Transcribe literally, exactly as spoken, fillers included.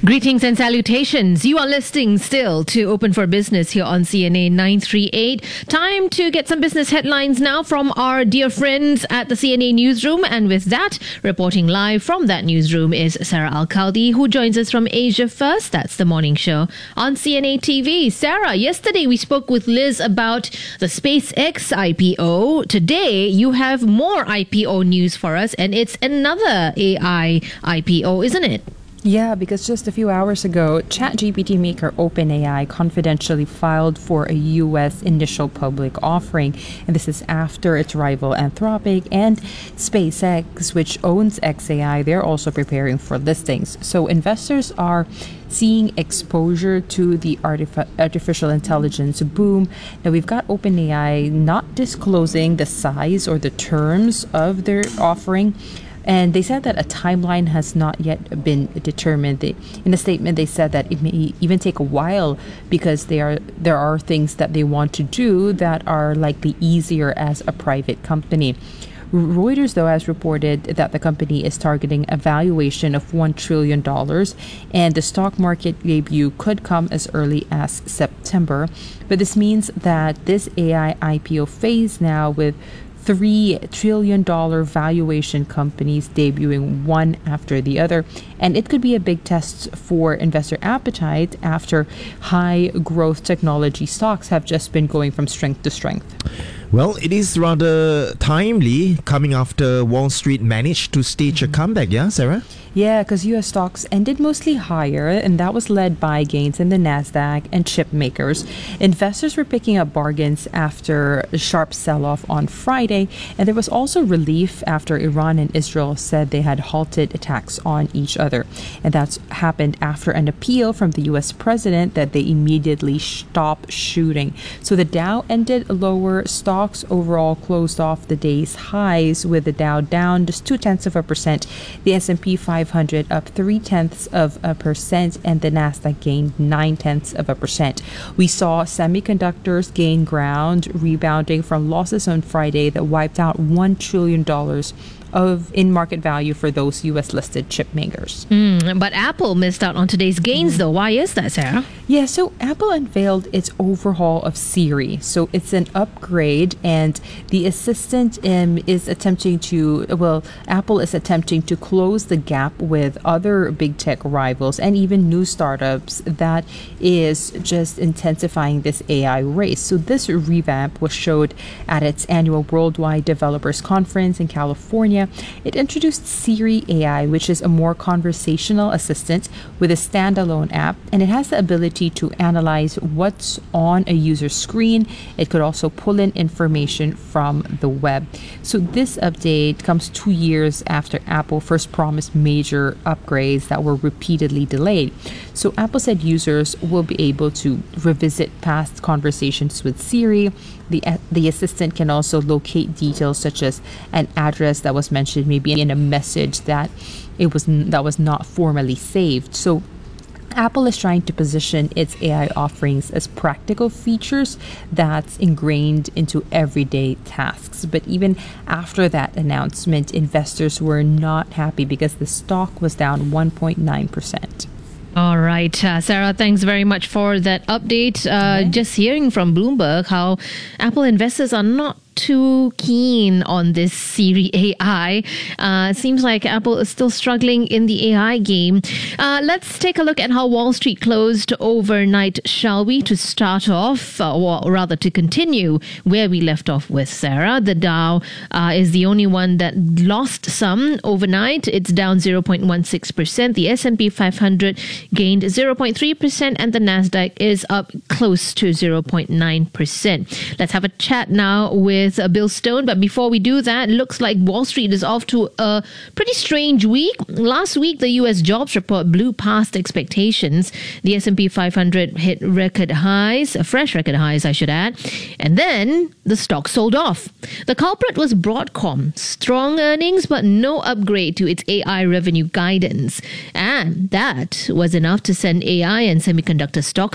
Greetings and salutations. You are listening still to Open for Business here on C N A nine three eight. Time to get some business headlines now from our dear friends at the C N A newsroom. And with that, reporting live from that newsroom is Sarah Al-Khaldi, who joins us from Asia First. That's the morning show on C N A T V. Sarah, yesterday we spoke with Liz about the SpaceX I P O. Today, you have more I P O news for us, and it's another A I I P O, isn't it? Yeah, because just a few hours ago, ChatGPT maker OpenAI confidentially filed for a U S initial public offering. And this is after its rival Anthropic and SpaceX, which owns X A I, they're also preparing for listings. So investors are seeing exposure to the artifi- artificial intelligence boom. Now, we've got OpenAI not disclosing the size or the terms of their offering. And they said that a timeline has not yet been determined. They, in a statement, they said that it may even take a while because they are, there are things that they want to do that are likely easier as a private company. Reuters, though, has reported that the company is targeting a valuation of one trillion dollars, and the stock market debut could come as early as September. But this means that this A I I P O phase now, with three trillion dollars valuation companies debuting one after the other. And it could be a big test for investor appetite after high growth technology stocks have just been going from strength to strength. Well, it is rather timely coming after Wall Street managed to stage a comeback, yeah, Sarah? Yeah, because U S stocks ended mostly higher, and that was led by gains in the NASDAQ and chip makers. Investors were picking up bargains after a sharp sell-off on Friday, and there was also relief after Iran and Israel said they had halted attacks on each other. And that's happened after an appeal from the U S president that they immediately stop shooting. So the Dow ended lower. Stocks overall closed off the day's highs, with the Dow down just two-tenths of a percent. The S and P five hundred up three-tenths of a percent, and the NASDAQ gained nine-tenths of a percent. We saw semiconductors gain ground, rebounding from losses on Friday that wiped out one trillion dollars of in-market value for those U S-listed chip makers. Mm, but Apple missed out on today's gains, though. Why is that, Sarah? Yeah, so Apple unveiled its overhaul of Siri. So it's an upgrade, and the assistant um, is attempting to, well, Apple is attempting to close the gap with other big tech rivals and even new startups that is just intensifying this A I race. So this revamp was showed at its annual Worldwide Developers Conference in California. It introduced Siri A I, which is a more conversational assistant with a standalone app, and it has the ability to analyze what's on a user's screen. It could also pull in information from the web. So this update comes two years after Apple first promised major upgrades that were repeatedly delayed. So Apple said users will be able to revisit past conversations with Siri. The, the assistant can also locate details such as an address that was mentioned maybe in a message that it was that was not formally saved. So Apple is trying to position its A I offerings as practical features that's ingrained into everyday tasks. But even after that announcement, investors were not happy because the stock was down one point nine percent. All right, uh, Sarah, thanks very much for that update. Uh, okay. Just hearing from Bloomberg how Apple investors are not too keen on this Siri A I. Uh, seems like Apple is still struggling in the A I game. Uh, let's take a look at how Wall Street closed overnight, shall we? To start off, uh, or rather to continue where we left off with Sarah. The Dow uh, is the only one that lost some overnight. It's down zero point one six percent. The S and P five hundred gained zero point three percent, and the NASDAQ is up close to zero point nine percent. Let's have a chat now with with uh, Bill Stone. But before we do that, looks like Wall Street is off to a pretty strange week. Last week, the U S jobs report blew past expectations. The S and P five hundred hit record highs, fresh record highs, I should add. And then the stock sold off. The culprit was Broadcom. Strong earnings, but no upgrade to its A I revenue guidance. And that was enough to send A I and semiconductor stocks